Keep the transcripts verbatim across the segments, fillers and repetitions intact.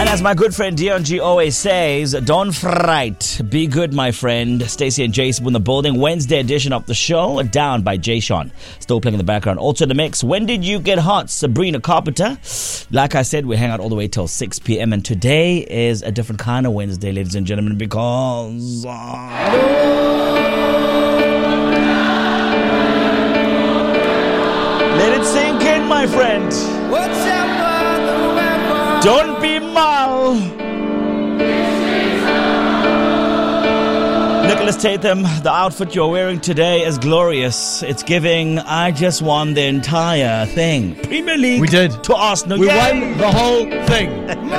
as my good friend Dion G always says, don't fright. Be good, my friend. Stacey and Jason in the building. Wednesday edition of the show. Down by Jay Sean. Still playing in the background. Also in the mix. When did you get hot? Sabrina Carpenter. Like I said, we hang out all the way till six p.m. And today is a different kind of Wednesday, ladies and gentlemen, because... Uh, let it sink in, my friend. Don't be mal. Nicholas Tatham, the outfit you're wearing today is glorious. It's giving, I just won the entire thing. Premier League. We did. To Arsenal. We Yay. won the whole thing.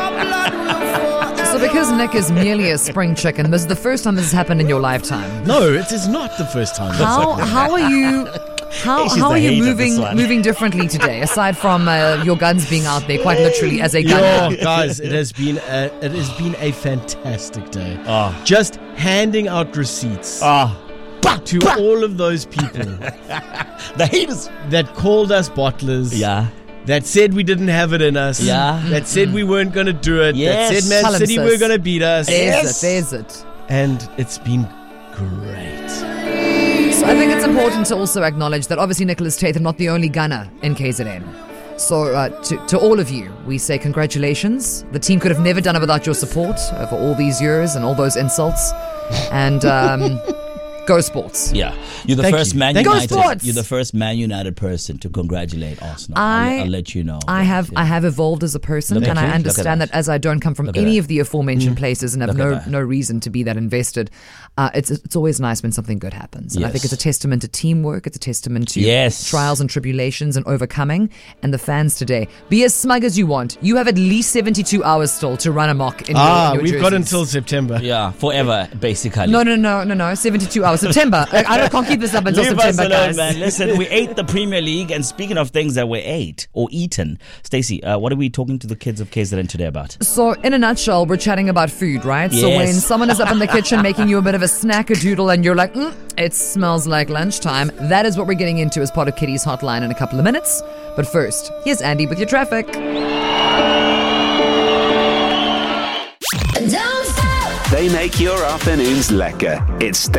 So because Nick is merely a spring chicken, this is the first time this has happened in your lifetime. No, it is not the first time. How how are you... How She's how the are you hate of moving this one. moving differently today? Aside from uh, your guns being out there, quite literally as a gunner. Yo, guys, it has been a, it has been a fantastic day. Oh. Just handing out receipts Ah, to all of those people the haters. that called us bottlers. Yeah. That said we didn't have it in us. Yeah. That said we weren't going to do it. Yes. That said Man Tell 'em, City sis. were going to beat us. There's Yes. it, there's it. And it's been great. So I think it's important to also acknowledge that obviously Nicholas Tatham not the only gunner in K Z N. So uh, to, to all of you, we say congratulations. The team could have never done it without your support over all these years and all those insults. And um, go Sports. Yeah, you're the Thank first you. Man Thank you. United. Go Sports! You're the first Man United person to congratulate Arsenal. I- I'll, I'll let you know. I have I have evolved as a person, Look at and you. I Look at understand that. that. as I don't come from Look at any that. of the aforementioned places and have Look at no that. no reason to be that invested. Uh, it's it's always nice when something good happens, and I think Yes. it's a testament to teamwork. It's a testament to Yes. trials and tribulations and overcoming. And the fans today, be as smug as you want. You have at least seventy-two hours still to run amok in your, Ah, in your we've got jerseys. until September. Yeah, forever, basically. No, no, no, no, no. seventy-two hours. September. I, I can't keep this up until Leave September, us alone, guys. man. Listen, we ate the Premier League, and speaking of things that we ate or eaten, Stacey, uh, what are we talking to the kids of K Z N today about? So, in a nutshell, we're chatting about food, right? So, Yes. when someone is up in the kitchen making you a bit of a snack-a-doodle and you're like, mm, it smells like lunchtime, that is what we're getting into as part of Kitty's Hotline in a couple of minutes. But first, here's Andy with your traffic. They make your afternoons lekker. It's